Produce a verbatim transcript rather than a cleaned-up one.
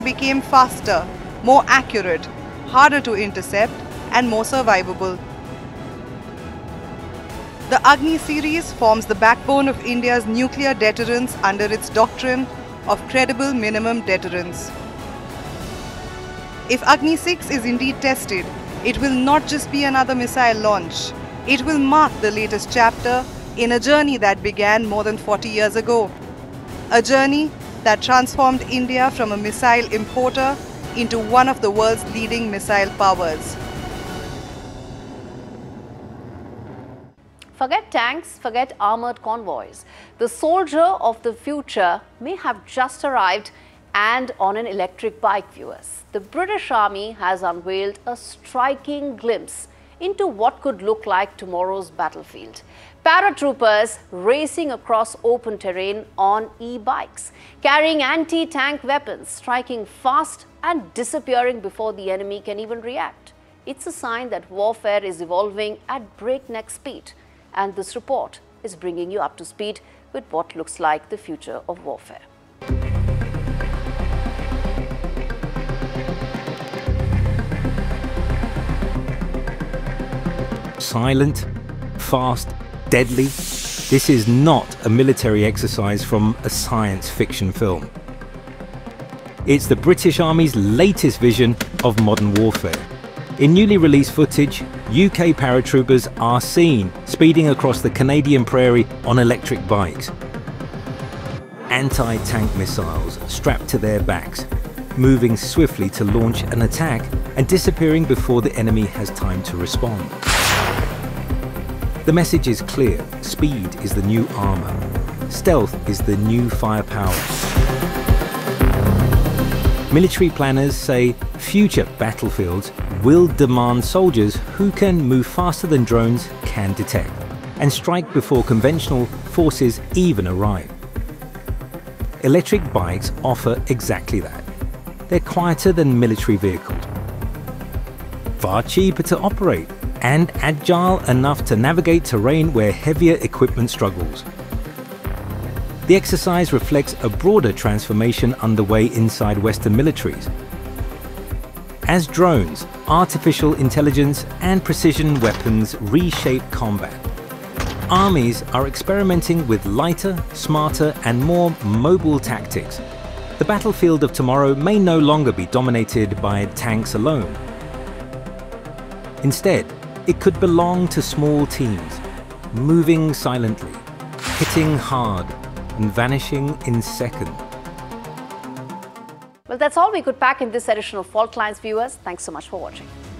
became faster, more accurate, harder to intercept, and more survivable. The Agni series forms the backbone of India's nuclear deterrence under its doctrine of credible minimum deterrence. If Agni six is indeed tested, it will not just be another missile launch. It will mark the latest chapter in a journey that began more than forty years ago. A journey that transformed India from a missile importer into one of the world's leading missile powers. Forget tanks, forget armoured convoys. The soldier of the future may have just arrived and on an electric bike, viewers. The British Army has unveiled a striking glimpse into what could look like tomorrow's battlefield. Paratroopers racing across open terrain on e-bikes, carrying anti-tank weapons, striking fast and disappearing before the enemy can even react. It's a sign that warfare is evolving at breakneck speed, and this report is bringing you up to speed with what looks like the future of warfare. Silent, fast, deadly. This is not a military exercise from a science fiction film. It's the British Army's latest vision of modern warfare. In newly released footage, U K paratroopers are seen speeding across the Canadian prairie on electric bikes. Anti-tank missiles strapped to their backs, moving swiftly to launch an attack and disappearing before the enemy has time to respond. The message is clear: speed is the new armor. Stealth is the new firepower. Military planners say future battlefields will demand soldiers who can move faster than drones can detect and strike before conventional forces even arrive. Electric bikes offer exactly that. They're quieter than military vehicles, far cheaper to operate, and agile enough to navigate terrain where heavier equipment struggles. The exercise reflects a broader transformation underway inside Western militaries. As drones, artificial intelligence, and precision weapons reshape combat, armies are experimenting with lighter, smarter, and more mobile tactics. The battlefield of tomorrow may no longer be dominated by tanks alone. Instead, it could belong to small teams, moving silently, hitting hard, and vanishing in seconds. Well, that's all we could pack in this edition of Fault Lines, viewers. Thanks so much for watching.